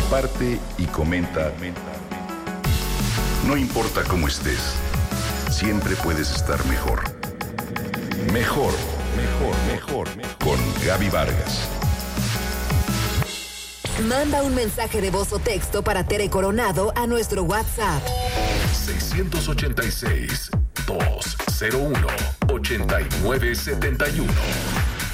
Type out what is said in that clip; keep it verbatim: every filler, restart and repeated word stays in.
comparte y comenta. No importa cómo estés, siempre puedes estar mejor. Mejor, mejor, mejor, mejor. Con Gaby Vargas. Manda un mensaje de voz o texto para Tere Coronado a nuestro WhatsApp. seis ocho seis, dos cero uno, ocho nueve siete uno.